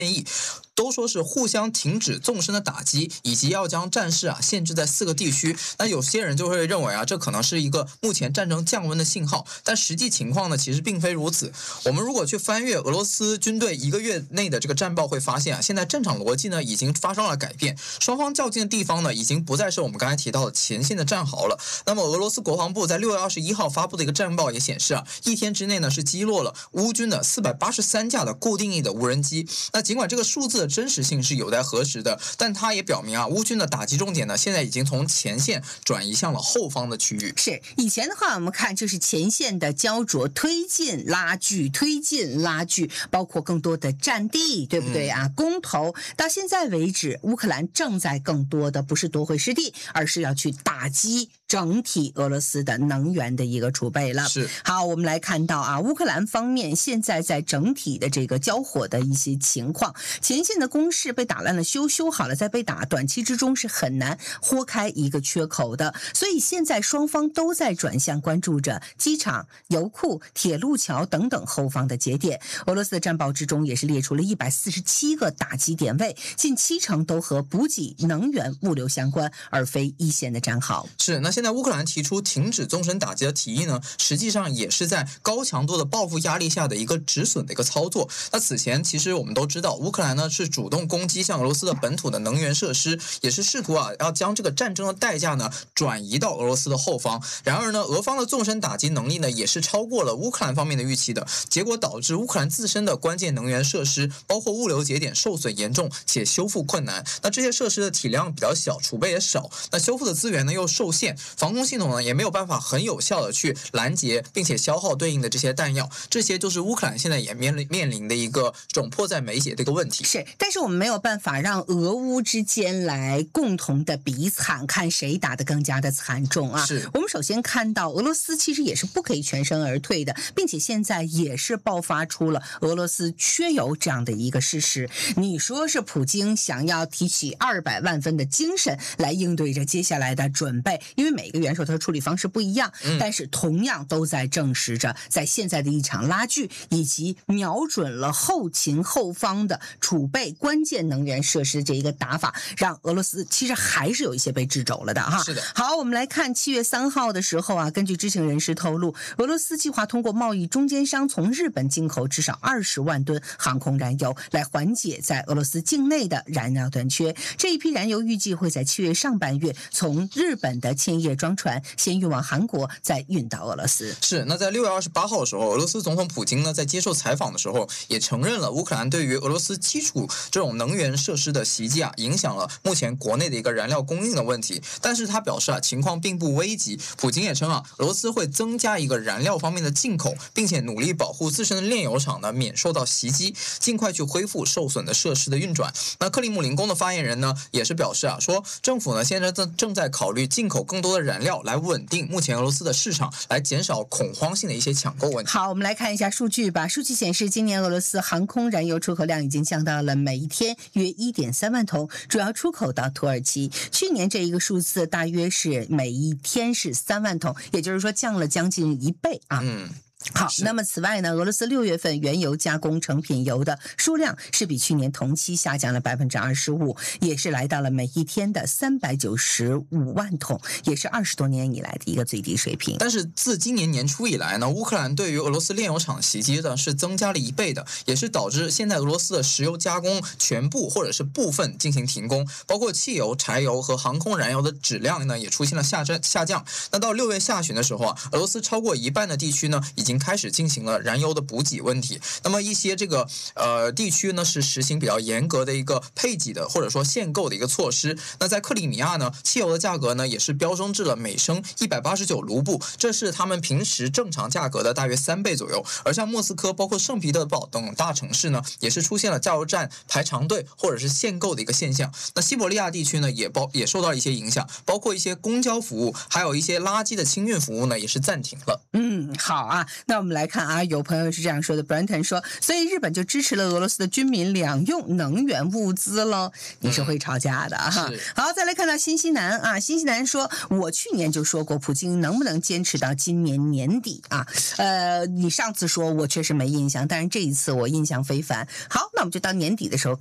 议。都说是互相停止纵深的打击，以及要将战事限制在4个地区。那有些人就会认为这可能是一个目前战争降温的信号，但实际情况呢，其实并非如此。我们如果去翻阅俄罗斯军队1个月内的这个战报，会发现现在战场逻辑呢已经发生了改变，双方较劲的地方呢已经不再是我们刚才提到的前线的战壕了。那么俄罗斯国防部在6月21号发布的一个战报也显示1天之内呢是击落了乌军的483架的固定翼的无人机。那尽管这个数字的真实性是有待核实的，但它也表明乌军的打击重点呢现在已经从前线转移向了后方的区域。 是以前的话，我们看就是前线的焦灼，推进拉锯，推进拉锯，包括更多的战地，对不对公投到现在为止，乌克兰正在更多的不是夺回失地，而是要去打击整体俄罗斯的能源的一个储备了。 是好，我们来看到乌克兰方面现在在整体的这个交火的一些情况，前线的攻势被打烂了修好了再被打，短期之中是很难豁开一个缺口的。所以现在双方都在转向关注着机场、油库、铁路桥等等后方的节点。俄罗斯的战报之中也是列出了147个打击点位，近70%都和补给、能源、物流相关，而非一线的战壕。 是，那现在乌克兰提出停止纵深打击的提议呢，实际上也是在高强度的报复压力下的一个止损的一个操作。那此前其实我们都知道，乌克兰呢是主动攻击像俄罗斯的本土的能源设施，也是试图要将这个战争的代价呢转移到俄罗斯的后方。然而呢，俄方的纵深打击能力呢也是超过了乌克兰方面的预期的，结果导致乌克兰自身的关键能源设施，包括物流节点受损严重且修复困难。那这些设施的体量比较小，储备也少，那修复的资源呢又受限，防空系统呢也没有办法很有效的去拦截并且消耗对应的这些弹药，这些就是乌克兰现在也面临的一个这种迫在眉睫的一个问题。 是，但是我们没有办法让俄乌之间来共同的比惨，看谁打得更加的惨重是， 我们首先看到俄罗斯其实也是不可以全身而退的，并且现在也是爆发出了俄罗斯缺油这样的一个事实。你说是普京想要提起200万分的精神来应对着接下来的准备，因为每个元首他的处理方式不一样，但是同样都在证实着在现在的一场拉锯，以及瞄准了后勤后方的储备关键能源设施这一个打法，让俄罗斯其实还是有一些被制肘了的是的。 好，我们来看7月3号的时候根据知情人士透露，俄罗斯计划通过贸易中间商从日本进口至少20万吨航空燃油，来缓解在俄罗斯境内的燃料短缺。这一批燃油预计会在7月上半月从日本的千叶装船先运往韩国，再运到俄罗斯。 是，那在6月28号的时候，俄罗斯总统普京呢在接受采访的时候也承认了乌克兰对于俄罗斯基础这种能源设施的袭击影响了目前国内的一个燃料供应的问题，但是他表示情况并不危急。普京也称俄罗斯会增加一个燃料方面的进口，并且努力保护自身的炼油厂呢免受到袭击，尽快去恢复受损的设施的运转。那克里姆林宫的发言人呢也是表示说政府呢现在正在考虑进口更多的燃料来稳定目前俄罗斯的市场，来减少恐慌性的一些抢购问题。 好，我们来看一下数据吧。数据显示，今年俄罗斯航空燃油出口量已经降到了每一天约 1.3 万桶，主要出口到土耳其。去年这一个数字大约是每一天是3万桶，也就是说降了将近1倍好，那么此外呢，俄罗斯6月份原油加工成品油的数量是比去年同期下降了 25%， 也是来到了每一天的395万桶，也是20多年以来的一个最低水平。 但是自今年年初以来呢，乌克兰对于俄罗斯炼油厂袭击呢是增加了1倍的，也是导致现在俄罗斯的石油加工全部或者是部分进行停工，包括汽油、柴油和航空燃油的质量呢也出现了下降。那到6月下旬的时候俄罗斯超过一半的地区呢已经开始进行了燃油的补给问题。那么一些这个地区呢是实行比较严格的一个配给的或者说限购的一个措施。那在克里米亚呢，汽油的价格呢也是飙升至了每升189卢布，这是他们平时正常价格的大约3倍左右。而像莫斯科、包括圣彼得堡等大城市呢，也是出现了加油站排长队或者是限购的一个现象。那西伯利亚地区呢也受到了一些影响，包括一些公交服务，还有一些垃圾的清运服务呢也是暂停了。 好那我们来看啊，有朋友是这样说的 ，Brenton 说，所以日本就支持了俄罗斯的军民两用能源物资了，你是会吵架的哈。好，再来看到新西兰啊，新西兰说，我去年就说过，普京能不能坚持到今年年底啊？你上次说我确实没印象，但是这一次我印象非凡。好，那我们就到年底的时候